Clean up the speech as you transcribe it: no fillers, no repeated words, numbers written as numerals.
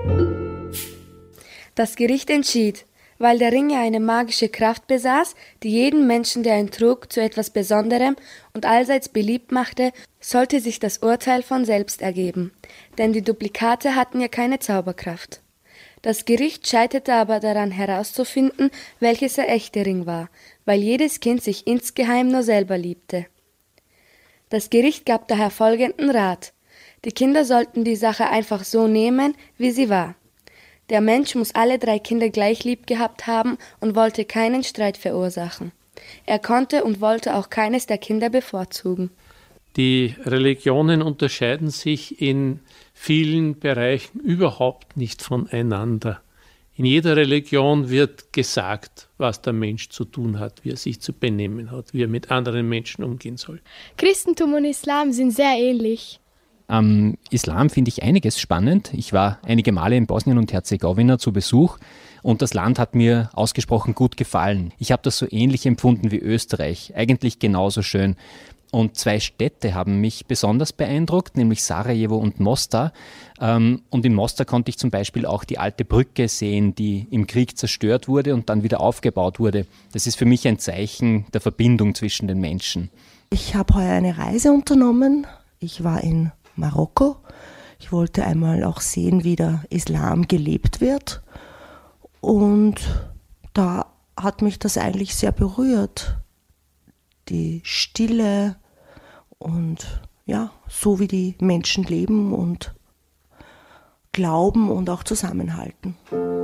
Das Gericht entschied, weil der Ring ja eine magische Kraft besaß, die jeden Menschen, der ihn trug, zu etwas Besonderem und allseits beliebt machte, sollte sich das Urteil von selbst ergeben, denn die Duplikate hatten ja keine Zauberkraft. Das Gericht scheiterte aber daran herauszufinden, welches der echte Ring war, weil jedes Kind sich insgeheim nur selber liebte. Das Gericht gab daher folgenden Rat: Die Kinder sollten die Sache einfach so nehmen, wie sie war. Der Mensch muss alle 3 Kinder gleich lieb gehabt haben und wollte keinen Streit verursachen. Er konnte und wollte auch keines der Kinder bevorzugen. Die Religionen unterscheiden sich in vielen Bereichen überhaupt nicht voneinander. In jeder Religion wird gesagt, was der Mensch zu tun hat, wie er sich zu benehmen hat, wie er mit anderen Menschen umgehen soll. Christentum und Islam sind sehr ähnlich. Am Islam finde ich einiges spannend. Ich war einige Male in Bosnien und Herzegowina zu Besuch und das Land hat mir ausgesprochen gut gefallen. Ich habe das so ähnlich empfunden wie Österreich, eigentlich genauso schön. Und 2 Städte haben mich besonders beeindruckt, nämlich Sarajevo und Mostar. Und in Mostar konnte ich zum Beispiel auch die alte Brücke sehen, die im Krieg zerstört wurde und dann wieder aufgebaut wurde. Das ist für mich ein Zeichen der Verbindung zwischen den Menschen. Ich habe heuer eine Reise unternommen. Ich war in Marokko. Ich wollte einmal auch sehen, wie der Islam gelebt wird. Und da hat mich das eigentlich sehr berührt. Die Stille und ja, so wie die Menschen leben und glauben und auch zusammenhalten.